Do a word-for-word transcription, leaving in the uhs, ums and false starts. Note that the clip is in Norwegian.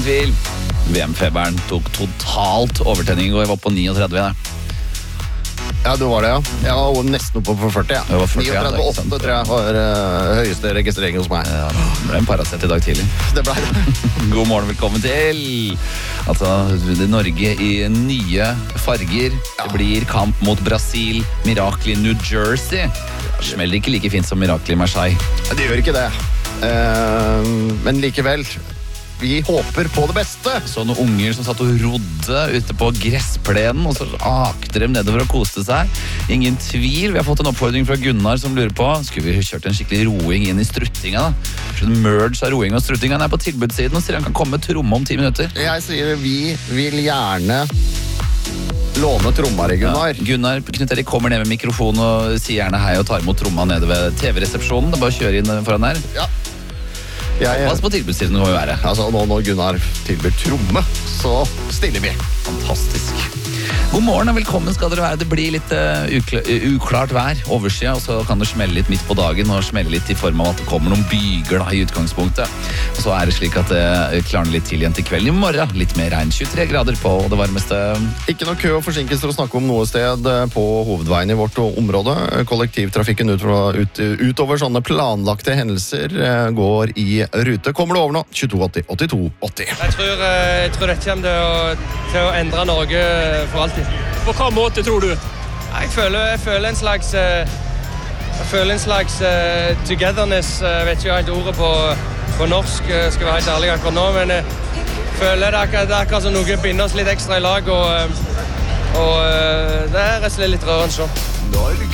tvil. V M-feberen tok totalt overtenning, og jeg var på trettini. Ja, du var det, ja. Jeg var nesten oppe på førti, ja. Jeg var førti, ja, det er ikke åtte sant. tror jeg var uh, høyeste registrering hos meg. Ja, det ble en Paracet i dag tidlig. Det ble det. God morgen, velkommen til. Altså, det Norge i nye farger. Det blir kamp mot Brasil, Mirakel i New Jersey. Det smeller ikke like fint som Mirakel i Marseille. Det gjør ikke det. Uh, men likevel, vi håper på det beste. Så noen unger som satt og rodde ute på gressplenen, og så akte dem nedover og koste seg. Ingen tvil, vi har fått en oppfordring fra Gunnar som lurer på, skulle vi kjørt en skikkelig roing inn i struttinga da? Så en merge av roing og struttinga. Han er på tilbudssiden og sier han kan komme med tromme om ti minutter. Jeg sier vi vil gjerne låne trommer i Gunnar. Ja, Gunnar Knut Erik kommer ned med mikrofon og sier gjerne hei og tar imot tromma nede ved T V-resepsjonen. Det er bare å kjøre inn foran her. Ja. Jeg, Pass på tilbudssiden må vi være. Altså, nå når Gunnar tilbyr tromme, så stiller vi. Fantastisk. God morgen og velkommen skal dere være. Det blir litt uh, ukl uklart vær, oversida, og så kan det smelle litt midt på dagen, og smelle litt i form av at det kommer noen byger da, i utgangspunktet. Og så er det slik at det klarner litt til igjen til kvelden i morgen. Litt mer regn, tjuetre grader på det varmeste. Ikke noe kø og forsinkelser å snakke om noe sted på hovedveien i vårt område. Kollektivtrafikken ut, ut, utover sånne planlagte hendelser går i rute. Kommer det over nå? tjueto åtti åttito åtti. Jeg tror, jeg tror dette kommer til å, til å endre Norge for alltid. På hva måte tror du? Jeg føler, jeg føler en slags jeg føler en slags uh, togetherness. Jeg vet ikke helt ordet på, på norsk, skal være helt ærlig akkurat nå, men jeg føler det er akkurat, det er akkurat som noe binder oss litt ekstra i lag, og, og uh, det er rett og slett litt rørende så. Når